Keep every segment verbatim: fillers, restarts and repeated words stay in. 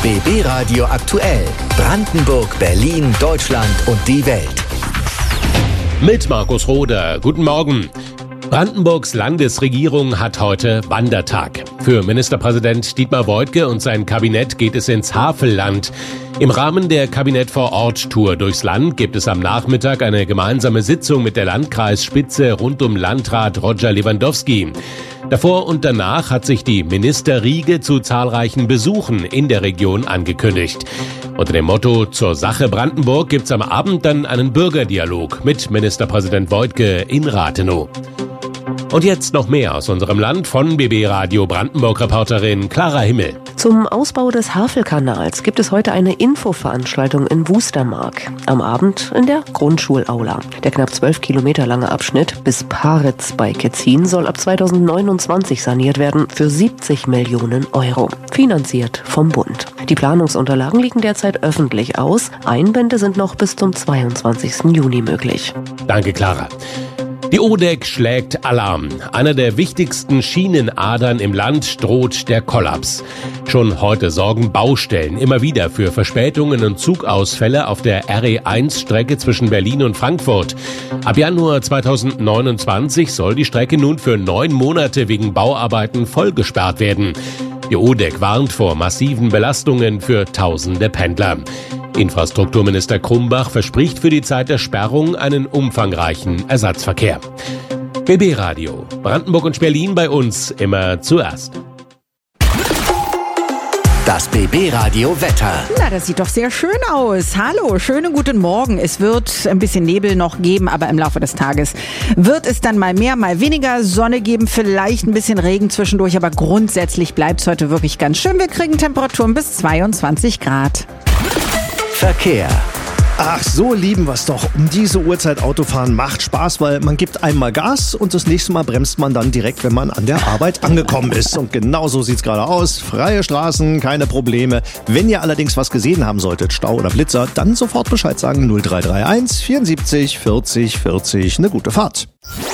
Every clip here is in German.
B B Radio aktuell. Brandenburg, Berlin, Deutschland und die Welt. Mit Markus Roder. Guten Morgen. Brandenburgs Landesregierung hat heute Wandertag. Für Ministerpräsident Dietmar Woidke und sein Kabinett geht es ins Havelland. Im Rahmen der Kabinett-vor-Ort-Tour durchs Land gibt es am Nachmittag eine gemeinsame Sitzung mit der Landkreisspitze rund um Landrat Roger Lewandowski. Davor und danach hat sich die Ministerriege zu zahlreichen Besuchen in der Region angekündigt. Unter dem Motto Zur Sache Brandenburg gibt's am Abend dann einen Bürgerdialog mit Ministerpräsident Woidke in Rathenow. Und jetzt noch mehr aus unserem Land von B B Radio Brandenburg-Reporterin Clara Himmel. Zum Ausbau des Havelkanals gibt es heute eine Infoveranstaltung in Wustermark. Am Abend in der Grundschulaula. Der knapp zwölf Kilometer lange Abschnitt bis Paritz bei Ketzin soll ab zweitausendneunundzwanzig saniert werden für siebzig Millionen Euro. Finanziert vom Bund. Die Planungsunterlagen liegen derzeit öffentlich aus. Einbände sind noch bis zum zweiundzwanzigsten Juni möglich. Danke, Clara. Die O D E C schlägt Alarm. Einer der wichtigsten Schienenadern im Land droht der Kollaps. Schon heute sorgen Baustellen immer wieder für Verspätungen und Zugausfälle auf der R E eins Strecke zwischen Berlin und Frankfurt. Ab Januar zweitausendneunundzwanzig soll die Strecke nun für neun Monate wegen Bauarbeiten vollgesperrt werden. Die O D E C warnt vor massiven Belastungen für tausende Pendler. Infrastrukturminister Krumbach verspricht für die Zeit der Sperrung einen umfangreichen Ersatzverkehr. B B Radio, Brandenburg und Berlin bei uns immer zuerst. Das B B Radio Wetter. Na, das sieht doch sehr schön aus. Hallo, schönen guten Morgen. Es wird ein bisschen Nebel noch geben, aber im Laufe des Tages wird es dann mal mehr, mal weniger Sonne geben, vielleicht ein bisschen Regen zwischendurch, aber grundsätzlich bleibt es heute wirklich ganz schön. Wir kriegen Temperaturen bis zweiundzwanzig Grad. Verkehr. Ach, so lieben wir es doch. Um diese Uhrzeit Autofahren macht Spaß, weil man gibt einmal Gas und das nächste Mal bremst man dann direkt, wenn man an der Arbeit angekommen ist. Und genau so sieht's gerade aus. Freie Straßen, keine Probleme. Wenn ihr allerdings was gesehen haben solltet, Stau oder Blitzer, dann sofort Bescheid sagen. null drei drei eins vierundsiebzig vierzig vierzig. Eine gute Fahrt.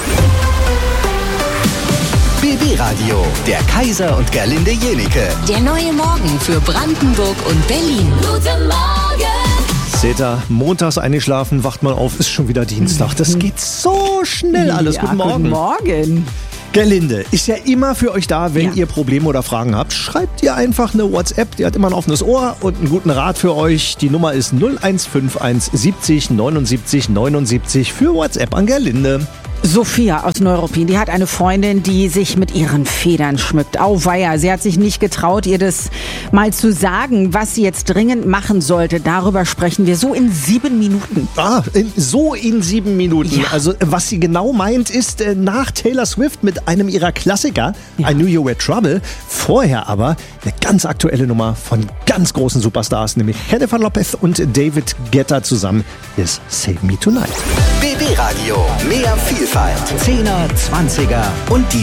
B B Radio, der Kaiser und Gerlinde Jenike. Der neue Morgen für Brandenburg und Berlin. Guten Morgen! Seht ihr, montags eingeschlafen, wacht man auf, ist schon wieder Dienstag. Das geht so schnell alles. Ja, guten Morgen. Guten Morgen. Gerlinde ist ja immer für euch da, wenn Ja. ihr Probleme oder Fragen habt. Schreibt ihr einfach eine WhatsApp, die hat immer ein offenes Ohr und einen guten Rat für euch. Die Nummer ist null eins fünf eins siebzig neunundsiebzig neunundsiebzig für WhatsApp an Gerlinde. Sophia aus Neuruppin, die hat eine Freundin, die sich mit ihren Federn schmückt. Auweia, sie hat sich nicht getraut, ihr das mal zu sagen, was sie jetzt dringend machen sollte. Darüber sprechen wir so in sieben Minuten. Ah, in, so in sieben Minuten. Ja. Also was sie genau meint, ist äh, nach Taylor Swift mit einem ihrer Klassiker, Ja. I Knew You Were Trouble. Vorher aber eine ganz aktuelle Nummer von ganz großen Superstars, nämlich Jennifer Lopez und David Guetta zusammen. Ist Save Me Tonight. B B Radio, mehr Vielfalt. Zehner, Zwanziger und die